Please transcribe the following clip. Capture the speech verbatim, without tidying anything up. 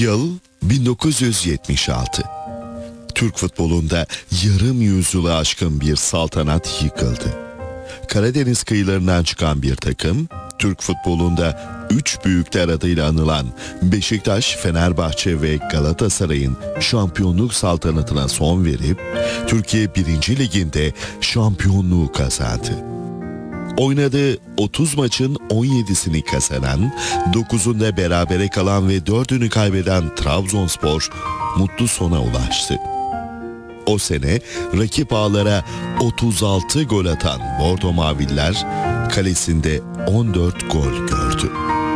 Yıl bin dokuz yüz yetmiş altı. Türk futbolunda yarım yüzyılı aşkın bir saltanat yıkıldı. Karadeniz kıyılarından çıkan bir takım, Türk futbolunda üç büyükler adıyla anılan Beşiktaş, Fenerbahçe ve Galatasaray'ın şampiyonluk saltanatına son verip Türkiye birinci Ligi'nde şampiyonluğu kazandı. Oynadığı otuz maçın on yedisini kazanan, dokuzunda berabere kalan ve dördünü kaybeden Trabzonspor mutlu sona ulaştı. O sene rakip ağlara otuz altı gol atan Bordo Maviller kalesinde on dört gol gördü.